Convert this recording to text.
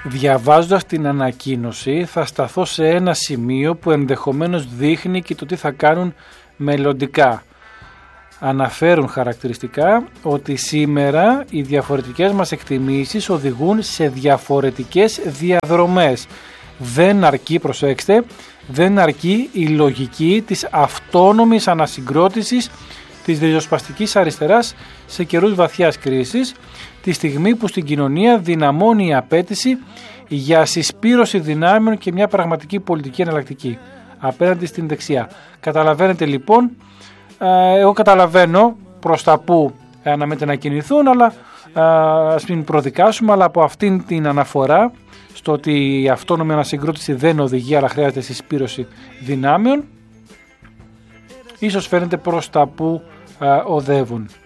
Διαβάζοντας την ανακοίνωση θα σταθώ σε ένα σημείο που ενδεχομένως δείχνει και το τι θα κάνουν μελλοντικά. Αναφέρουν χαρακτηριστικά ότι σήμερα οι διαφορετικές μας εκτιμήσεις οδηγούν σε διαφορετικές διαδρομές. Δεν αρκεί, προσέξτε, δεν αρκεί η λογική της αυτόνομης ανασυγκρότησης της ριζοσπαστικής αριστεράς σε καιρούς βαθιάς κρίσης, τη στιγμή που στην κοινωνία δυναμώνει η απέτηση για συσπήρωση δυνάμεων και μια πραγματική πολιτική εναλλακτική απέναντι στην δεξιά. Καταλαβαίνετε λοιπόν, εγώ καταλαβαίνω προς τα που αναμένεται να κινηθούν, αλλά ας μην προδικάσουμε, αλλά από αυτήν την αναφορά στο ότι η αυτόνομη ανασυγκρότηση δεν οδηγεί αλλά χρειάζεται συσπήρωση δυνάμεων, ίσως φαίνεται προς τα που οδεύουν.